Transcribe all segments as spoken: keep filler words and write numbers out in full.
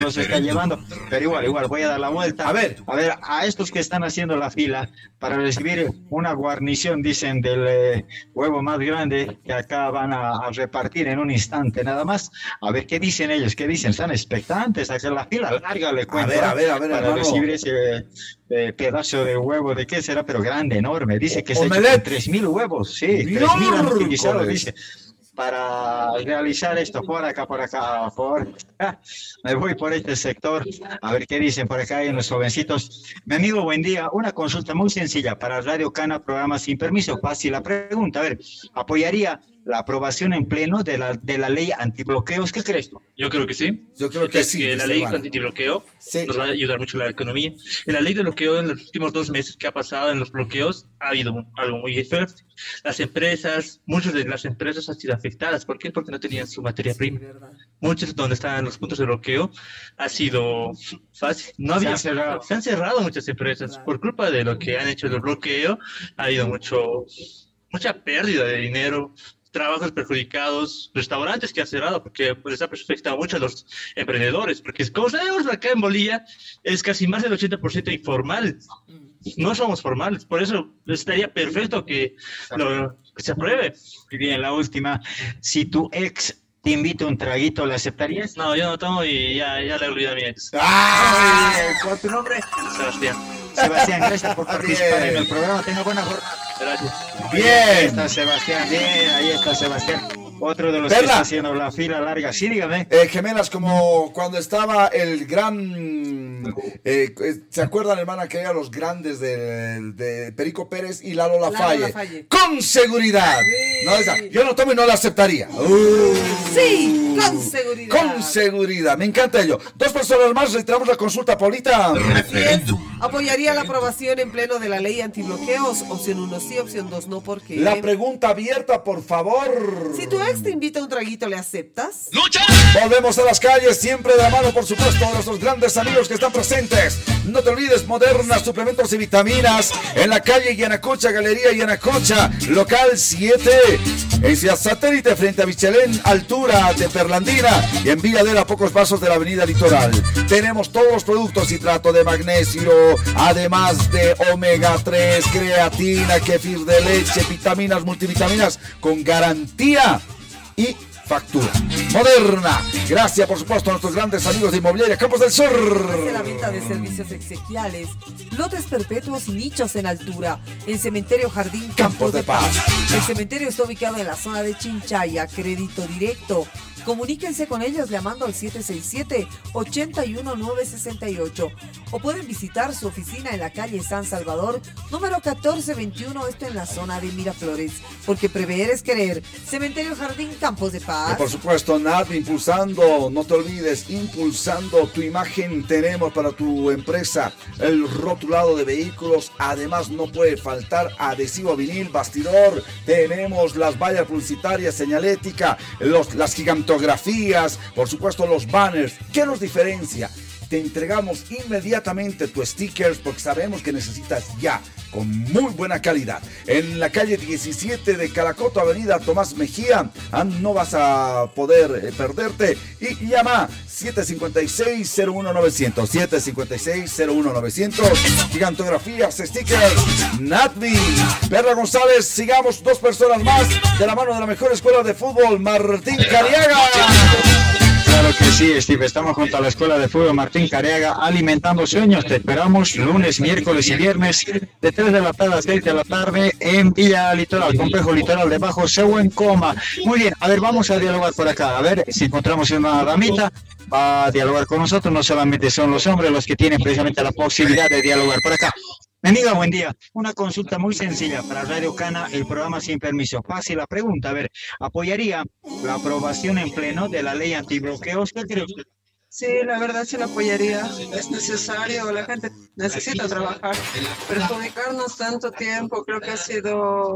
los está llevando, pero igual, igual, voy a dar la vuelta. A ver. A ver, a estos que están haciendo la fila para recibir una guarnición, dicen, del eh, huevo más grande que acá van a, a repartir en un instante nada más. A ver, ¿qué dicen ellos? ¿Qué dicen? Están expectantes a hacer la fila larga, le A cuento. ver, a ver, a ver, para hermano. recibir ese eh, pedazo de huevo, ¿de qué será? Pero grande, enorme. Dice que se Omelette. tres mil huevos, sí, tres mil han utilizado, Miércoles. dice, para realizar esto por acá, por acá, por... Ah, me voy por este sector, a ver qué dicen por acá en los jovencitos. Mi amigo, buen día. Una consulta muy sencilla para Radio Cana, programa sin permiso. Fácil la pregunta. A ver, ¿apoyaría la aprobación en pleno de la, de la ley antibloqueos? ¿Qué crees tú? Yo creo que sí. Yo creo que Es sí, que la dice ley Iván. antibloqueo Sí. nos va a ayudar mucho a la economía. En la ley de bloqueo, en los últimos dos meses que ha pasado en los bloqueos, ha habido un- algo muy fuerte. Las empresas, muchas de las empresas han sido afectadas. ¿Por qué? Porque no tenían su materia prima. Muchos donde estaban los puntos de bloqueo ha sido fácil. No Se había, han cerrado. se han cerrado muchas empresas. Por culpa de lo que han hecho el bloqueo, ha habido mucho, mucha pérdida de dinero, trabajos perjudicados, restaurantes que han cerrado porque pues, les ha afectado mucho a los emprendedores, porque como sabemos acá en Bolivia es casi más del ochenta por ciento informal, no somos formales, por eso estaría perfecto que, lo, que se apruebe. Y bien, la última. Si tu ex te invita un traguito, ¿le aceptarías? No, yo no tomo y ya, ya le olvidé a mi ex. ¡Ah! ¿Cuál es tu nombre? Sebastián, Sebastián, gracias por participar Bien. en el programa. Tenga buena jornada. gracias. Ahí Bien. está Sebastián, bien, ahí está Sebastián. Otro de los que Perla. está haciendo la fila larga. Sí, dígame. Eh, gemelas, como cuando estaba el gran... eh, eh, ¿se acuerdan, hermana, que eran los grandes de, de Perico Pérez y Lalo Lafalle? Lafalle. ¡Con seguridad! Sí. No, esa, yo no tomo y no la aceptaría. Uh, Sí, con seguridad. con seguridad, me encanta ello. Dos personas más, reiteramos la consulta, Paulita. Así es. ¿Apoyaría la aprobación en pleno de la ley antibloqueos? Opción uno sí, opción dos no, ¿por qué? La pregunta abierta, por favor. Si tu ex te invita a un traguito, ¿le aceptas? Volvemos a las calles, siempre de la mano, por supuesto, de nuestros grandes amigos que están presentes. No te olvides, Moderna, suplementos y vitaminas, en la calle Yanacocha, Galería Yanacocha, local siete, en Ciudad Satélite, frente a Michelén, altura de Perlandina, y en Villadera, a pocos pasos de la avenida Litoral. Tenemos todos los productos, citrato de magnesio, además de omega tres, creatina, kefir de leche, vitaminas, multivitaminas, con garantía y factura. Moderna, gracias por supuesto a nuestros grandes amigos de Inmobiliaria Campos del Hace Sur. la venta de servicios exequiales, lotes perpetuos y nichos en altura, en Cementerio Jardín Campos de Paz. El cementerio está ubicado en la zona de Chinchaya, crédito directo. Comuníquense con ellos llamando al siete seis siete, ocho uno nueve seis ocho o pueden visitar su oficina en la calle San Salvador, número catorce veintiuno, esto en la zona de Miraflores, porque prever es querer. Cementerio Jardín Campos de Y Paz. por supuesto, N A D impulsando, no te olvides, impulsando tu imagen. Tenemos para tu empresa el rotulado de vehículos. Además, no puede faltar adhesivo vinil, bastidor. Tenemos las vallas publicitarias, señalética, los, las gigantografías, por supuesto, los banners. ¿Qué nos diferencia? Te entregamos inmediatamente tu stickers porque sabemos que necesitas ya, con muy buena calidad. En la calle diecisiete de Caracoto, avenida Tomás Mejía, ah, no vas a poder eh, perderte. Y llama siete cinco seis, cero uno nueve cero cero, siete cinco seis, cero uno nueve cero cero. Gigantografías, stickers, Natvi. Perla González, sigamos dos personas más de la mano de la mejor escuela de fútbol, Martín Cariaga. Claro que sí, Steve. Estamos junto a la Escuela de Fútbol Martín Careaga, alimentando sueños. Te esperamos lunes, miércoles y viernes de tres de la tarde a seis de la tarde en Villa Litoral, Complejo Litoral de Bajo Según Coma. Muy bien, a ver, vamos a dialogar por acá. A ver si encontramos una damita. Va a dialogar con nosotros. No solamente son los hombres los que tienen precisamente la posibilidad de dialogar por acá. Mi amiga, buen día. Una consulta muy sencilla para Radio Cana, el programa Sin Permiso. Fácil la pregunta. A ver, ¿apoyaría la aprobación en pleno de la ley antibloqueos? ¿Qué cree usted? Sí, la verdad sí lo apoyaría. Es necesario, la gente necesita trabajar. Perjudicarnos tanto tiempo creo que ha sido,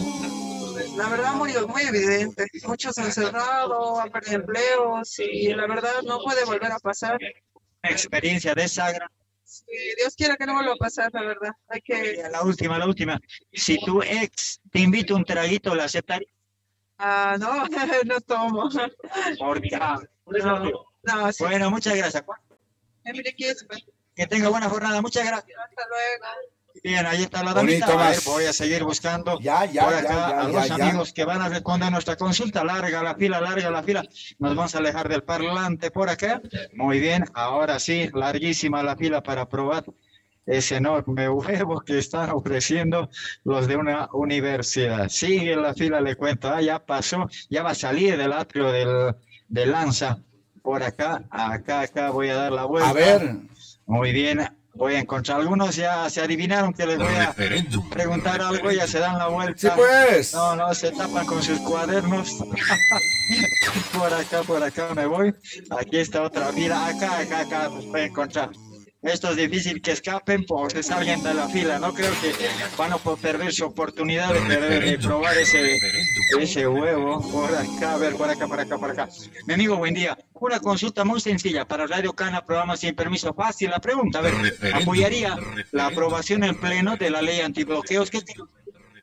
la verdad, muy, muy evidente. Muchos han cerrado, han perdido empleos y la verdad no puede volver a pasar. Experiencia desagradable. Sí, Dios quiera que no vuelva a pasar, la verdad. Hay que... La última, la última. Si tu ex te invita un traguito, ¿la aceptarías? Ah, no, no tomo. Por Dios. No, no, sí. Bueno, muchas gracias. Emily Kiss. Que tenga buena jornada, muchas gracias. Hasta luego. Bien, ahí está la Bonito damita. A ver, más. voy a seguir buscando Ya, ya, por ya, acá ya, a ya, los ya. amigos que van a responder nuestra consulta. Larga la fila, larga la fila. Nos vamos a alejar del parlante por acá. Muy bien, ahora sí, larguísima la fila para probar ese enorme huevo que están ofreciendo los de una universidad. Sigue la fila, le cuento. Ah, ya pasó, ya va a salir del atrio del, de Lanza. Por acá, acá, acá voy a dar la vuelta. A ver. Muy bien, voy a encontrar. Algunos ya se adivinaron que les voy a preguntar algo, ya se dan la vuelta. Sí, pues. No, no, se tapan con sus cuadernos. Por acá, por acá me voy. Aquí está otra fila. Acá, acá, acá los voy a encontrar. Esto es difícil que escapen o se salgan de la fila. No creo que van a perder su oportunidad de, de, de probar ese, ese huevo. Por acá, a ver, por acá, por acá, por acá. Mi amigo, buen día. Una consulta muy sencilla para Radio Cana, programa sin permiso. Fácil la pregunta. A ver, ¿apoyaría la aprobación en pleno de la ley antibloqueos? ¿Qué tiene?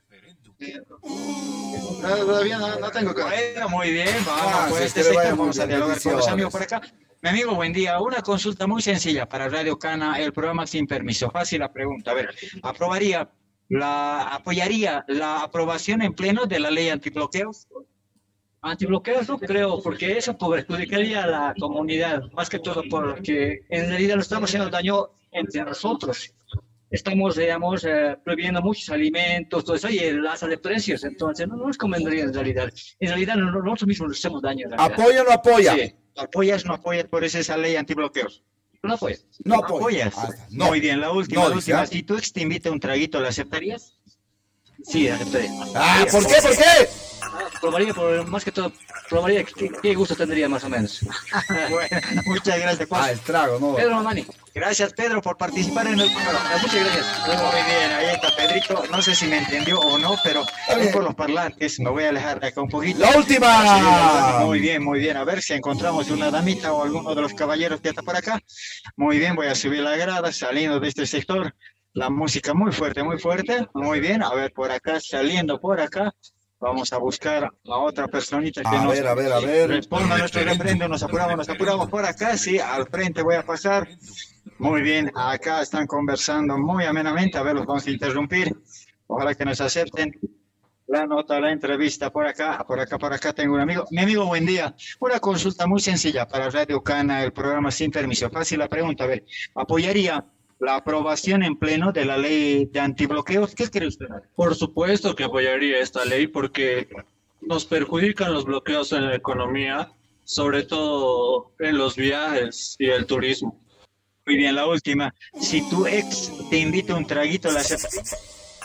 Todavía no, no tengo que... Bueno, muy bien, vamos, Ah, pues sí, este que le sector vaya muy vamos a bien, dialogar con los amigos por bendiciones. acá. Mi amigo, buen día. Una consulta muy sencilla para Radio Cana, el programa sin permiso. Fácil la pregunta. A ver, ¿aprobaría la, apoyaría la aprobación en pleno de la ley antibloqueos? Antibloqueos no creo, porque eso perjudicaría a la comunidad, más que todo porque en realidad nos estamos haciendo daño entre nosotros. Estamos, digamos, eh, prohibiendo muchos alimentos, todo eso, y el alza de precios, entonces no, no nos convendría en realidad. En realidad no- no- nosotros mismos nos hacemos daño. en realidad. ¿Apoya o no apoya? Sí, ¿Apoyas o no apoyas por eso esa ley antibloqueos? no apoyo. No apoya. ¿Apoyas? Ah, no. Muy bien, la última, No, la dice, última. ah. Si tu ex te invita a un traguito, ¿lo aceptarías? Sí, aceptaría. Ah, ¿por qué? ¿Por qué? Probaría, por, más que todo, probaría qué, qué gusto tendría más o menos. Bueno, muchas gracias, Juan. Ah, el trago, no. Pedro Mamani, Gracias, Pedro, por participar en el programa. muchas gracias. Muy bien, ahí está Pedrito. No sé si me entendió o no, pero es por los parlantes. Me voy a alejar de acá un poquito. La última. Muy bien, muy bien. A ver si encontramos una damita o alguno de los caballeros que está por acá. Muy bien, voy a subir la grada saliendo de este sector. La música muy fuerte, muy fuerte. Muy bien, a ver por acá, saliendo por acá. Vamos a buscar a otra personita que A nos ver, a ver, a ver. responda a nuestro referendo. Nos apuramos, nos apuramos por acá. Sí, al frente voy a pasar. Muy bien, acá están conversando muy amenamente. A ver, los vamos a interrumpir. Ojalá que nos acepten la nota, la entrevista por acá, por acá, por acá tengo un amigo. Mi amigo, buen día. Una consulta muy sencilla para Radio Cana, el programa sin permiso. Fácil la pregunta, a ver, ¿apoyaría la aprobación en pleno de la ley de antibloqueos? ¿Qué cree usted? Por supuesto que apoyaría esta ley porque nos perjudican los bloqueos en la economía, sobre todo en los viajes y el turismo. Muy bien, la última. Si tu ex te invita a un traguito, ¿la aceptas?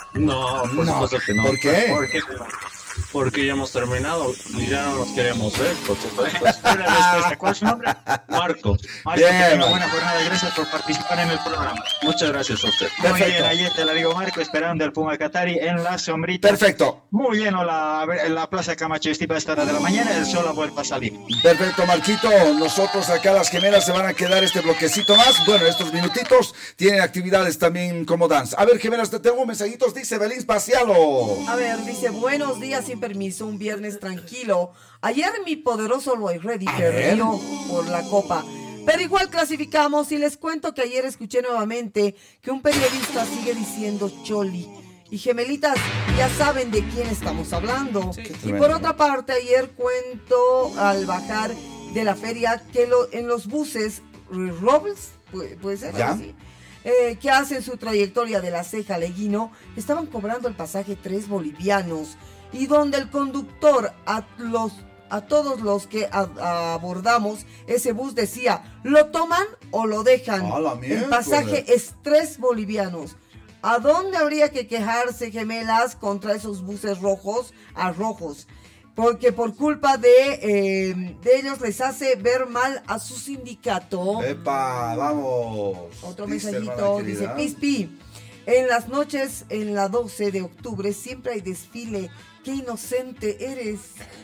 No, por No, supuesto que no. ¿por qué? ¿Por qué? Porque ya hemos terminado y ya no nos queremos ver, por supuesto. Buena respuesta. ¿Cuál es su nombre? Marco, Marco, Bien, que tenga Marco. buena jornada. Gracias por participar en el programa. muchas gracias a usted. Muy Perfecto. bien, ahí está el amigo Marco esperando el Puma Catari en la sombrita. Perfecto. Muy bien, la, la Plaza Camacho Estipa a esta hora de la mañana, el sol ha vuelto a salir. Perfecto, Marquito. Nosotros acá las gemelas se van a quedar este bloquecito más. Bueno, estos minutitos tienen actividades también como dance. A ver, gemelas, te tengo mensajitos. Dice Belín Spacialo. A ver, dice, buenos días sin permiso, un viernes tranquilo. Ayer mi poderoso Loy Ready A ver. perdió por la copa. Pero igual clasificamos y les cuento que ayer escuché nuevamente que un periodista sigue diciendo Choli. Y gemelitas, ya saben de quién estamos hablando. Y tremendo. por otra parte, ayer cuento al bajar de la feria que lo- en los buses eh, Robles, puede, puede ser ¿Ya? así, eh, que hacen su trayectoria de La Ceja a Leguino, estaban cobrando el pasaje tres bolivianos y donde el conductor a los a todos los que a- abordamos ese bus decía, ¿lo toman o lo dejan? A la El miércoles. pasaje es tres bolivianos. ¿A dónde habría que quejarse, gemelas, contra esos buses rojos a rojos? Porque por culpa de, eh, de ellos les hace ver mal a su sindicato. Epa, vamos. Otro Dice, mensajito, hermana dice querida. Pispi. En las noches, en la doce de octubre, siempre hay desfile. ¡Qué inocente eres!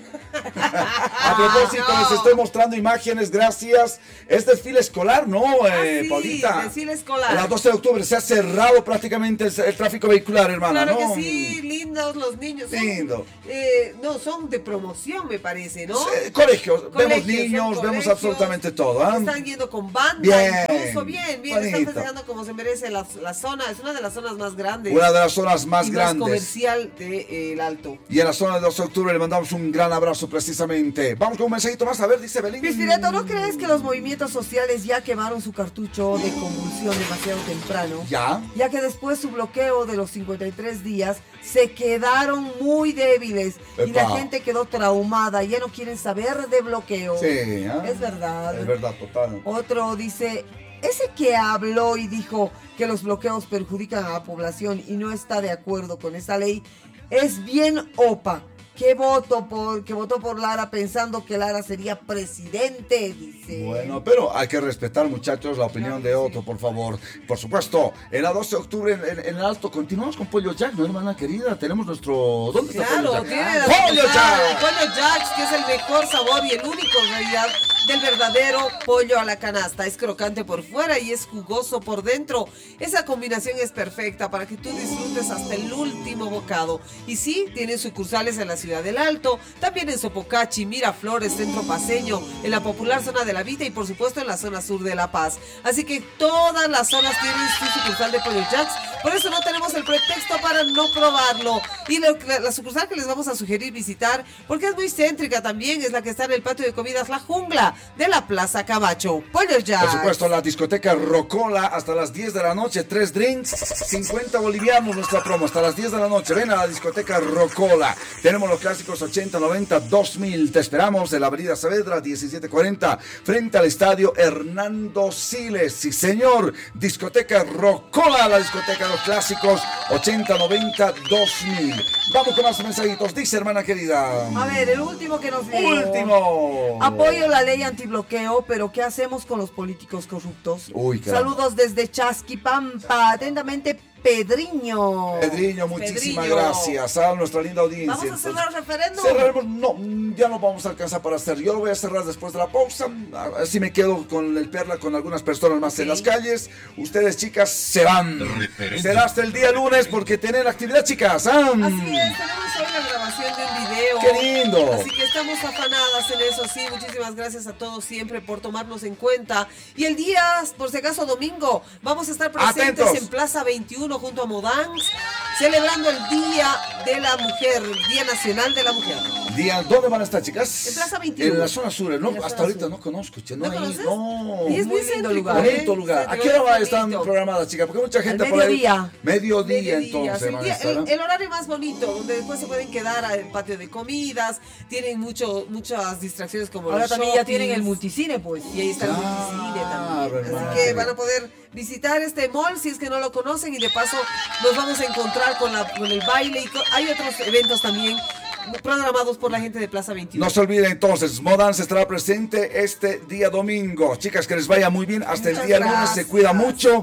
A propósito, no. les estoy mostrando imágenes, gracias. Es desfile escolar, ¿no, eh, Ah, sí, Paulita? desfile escolar. A las doce de octubre se ha cerrado prácticamente el, el tráfico vehicular, hermana, Claro ¿no? que sí, lindos los niños. Son, Lindo. eh, no, son de promoción, me parece, ¿no? Sí, colegios, vemos Colegios, niños, son vemos colegios, absolutamente todo. ¿ah? Están yendo con banda, Bien, incluso bien, bien, están bonito. festejando como se merece la, la zona, es una de las zonas más grandes. Una de las zonas más y grandes. más comercial de eh, El Alto. Y en la zona de doce de octubre le mandamos un gran abrazo precisamente. Vamos con un mensajito más, a ver, dice Belín. Pispireto, ¿no crees que los movimientos sociales ya quemaron su cartucho de convulsión demasiado temprano? Ya. Ya que después su bloqueo de los cincuenta y tres días se quedaron muy débiles y la Epa. gente quedó traumada, ya no quieren saber de bloqueo. Sí, ¿ah? Es verdad. Es verdad, total. Otro dice, ese que habló y dijo que los bloqueos perjudican a la población y no está de acuerdo con esta ley, es bien opa. Que votó por, que votó por Lara pensando que Lara sería presidente, dice. Bueno, pero hay que respetar, muchachos, la opinión de otro, por favor. Por supuesto, en la doce de octubre en, en- en el Alto continuamos con Pollo Jack, ¿no, hermana querida? Tenemos nuestro... ¿Dónde está Pollo Claro, Jack? tiene la ¡Pollo sucursal de Jack! Pollo Jack, que es el mejor sabor y el único en realidad del verdadero pollo a la canasta. Es crocante por fuera y es jugoso por dentro. Esa combinación es perfecta para que tú disfrutes hasta el último bocado. Y sí, tienen sucursales en la ciudad del Alto, también en Sopocachi, Miraflores, Centro Paceño, en la popular zona de La Vita y por supuesto en la zona sur de La Paz. Así que todas las zonas tienen su sucursal de Pollo Jacks, por eso no tenemos el pretexto para no probarlo. Y lo- la, la sucursal que les vamos a sugerir visitar, porque es muy céntrica también, es la que está en el patio de comidas La Jungla de la Plaza Camacho. Pollo Jacks. Por supuesto, la discoteca Rocola hasta las diez de la noche, tres drinks, cincuenta bolivianos nuestra promo, hasta las diez de la noche. Ven a la discoteca Rocola. Tenemos los clásicos ochenta, noventa, dos mil. Te esperamos en la avenida Saavedra, diecisiete cuarenta, frente al estadio Hernando Siles. Sí, señor. Discoteca Rocola, la discoteca de los clásicos ochenta, noventa, dos mil. Vamos con más mensajitos. Dice, hermana querida. A ver, el último que nos llegó. Último. Apoyo la ley antibloqueo, pero ¿qué hacemos con los políticos corruptos? Uy, caramba. Saludos desde Chasquipampa. Atentamente, Pedriño. Pedriño, muchísimas Pedriño. gracias a nuestra linda audiencia. Vamos a cerrar el referéndum. Cerraremos, no, ya no vamos a alcanzar para hacer. Yo lo voy a cerrar después de la pausa. Así me quedo con el Perla, con algunas personas más Sí. en las calles. Ustedes, chicas, se van. Será hasta el día lunes porque tienen actividad, chicas. ¿ah? Así es, tenemos hoy la grabación de un video. ¡Qué lindo! Así que estamos afanadas en eso, sí. Muchísimas gracias a todos siempre por tomarnos en cuenta. Y el día, por si acaso, domingo, vamos a estar presentes Atentos. en Plaza veintiuno junto a Modangs, celebrando el Día de la Mujer, Día Nacional de la Mujer. Día, ¿dónde van a estar, chicas? En Plaza veintiuno. En la zona sur, ¿no? En la Hasta zona ahorita sur. no conozco, che, no, ¿No hay, conoces? no. Y es Muy muy lindo lugar. bonito ¿eh? lugar. ¿A Sí, qué hora bonito. están programadas, chicas? Porque mucha gente Al por ahí. mediodía. Mediodía, Mediodía, entonces. sí, el, van a día- estar, el- ¿ah? el horario más bonito, donde después se pueden quedar al patio de comidas, tienen mucho, muchas distracciones como Ahora los también ya shoppings. tienen el multicine, pues. Y ahí está el Claro, multicine también. hermano. Así que van a poder visitar este mall si es que no lo conocen y de paso nos vamos a encontrar con, la, con el baile y co- hay otros eventos también programados por la gente de Plaza veintiuno. No se olviden entonces, Modans estará presente este día domingo. Chicas, que les vaya muy bien hasta Muchas el día lunes, se gracias. cuida mucho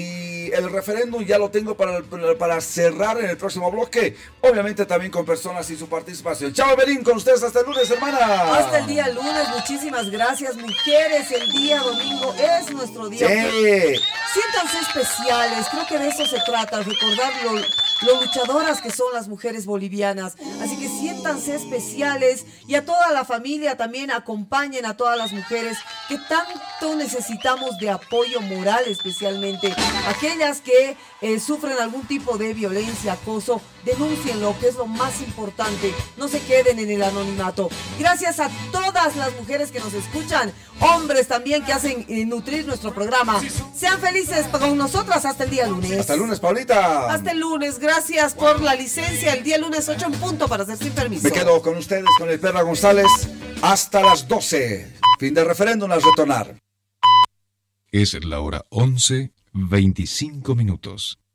y el referéndum ya lo tengo para, para cerrar en el próximo bloque, obviamente también con personas y su participación. Chao, Evelyn, con ustedes hasta el lunes, hermana. Hasta el día lunes, muchísimas gracias, mujeres. El día domingo es nuestro día. Sí. Siéntanse especiales, creo que de eso se trata, recordar lo, lo luchadoras que son las mujeres bolivianas. Así que siéntanse especiales y a toda la familia también acompañen a todas las mujeres que tanto necesitamos de apoyo moral, especialmente aquellas que eh, sufren algún tipo de violencia, acoso. Denúncienlo, que es lo más importante. No se queden en el anonimato. Gracias a todas las mujeres que nos escuchan, hombres también que hacen eh, nutrir nuestro programa. Sean felices con nosotras hasta el día lunes. Hasta el lunes, Paulita. Hasta el lunes. Gracias por la licencia. El día lunes ocho en punto para hacer sin permiso. Me quedo con ustedes, con el Perla González, hasta las doce. Fin de referéndum al retornar. Es la hora once, veinticinco minutos.